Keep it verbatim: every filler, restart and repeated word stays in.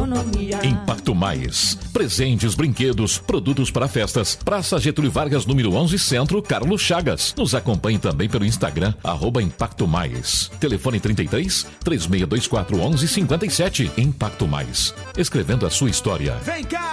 economia. Impacto Mais. Presentes, brinquedos, produtos para festas. Praça Getúlio Vargas, número onze, Centro, Carlos Chagas. Nos acompanhe também pelo Instagram, arroba Impacto Mais. Telefone trinta e três, três seis dois quatro, onze cinquenta e sete. Impacto Mais. Escrevendo a sua história. Vem cá!